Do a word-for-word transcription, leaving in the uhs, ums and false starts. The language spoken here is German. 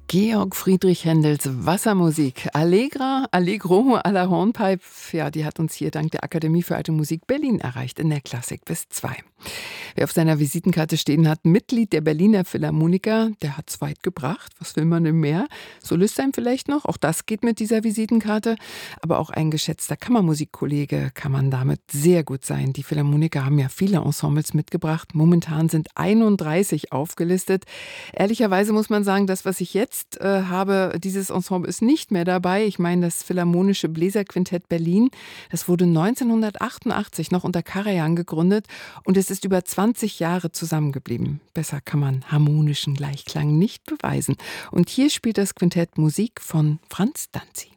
Georg Friedrich Händels Wassermusik. Allegra, Allegro à la Hornpipe, ja, die hat uns hier dank der Akademie für Alte Musik Berlin erreicht in der Klassik bis zwei. Wer auf seiner Visitenkarte stehen hat, Mitglied der Berliner Philharmoniker, der hat's weit gebracht. Was will man denn mehr? Solist sein vielleicht noch? Auch das geht mit dieser Visitenkarte. Aber auch ein geschätzter Kammermusikkollege kann man damit sehr gut sein. Die Philharmoniker haben ja viele Ensembles mitgebracht. Momentan sind einunddreißig aufgelistet. Ehrlicherweise muss man sagen, das, was ich jetzt äh, habe, dieses Ensemble ist nicht mehr dabei. Ich meine, das Philharmonische Bläserquintett Berlin, das wurde neunzehnhundertachtundachtzig noch unter Karajan gegründet und es ist über zwanzig Jahre zusammengeblieben. Besser kann man harmonischen Gleichklang nicht beweisen. Und hier spielt das Quintett Musik von Franz Danzi.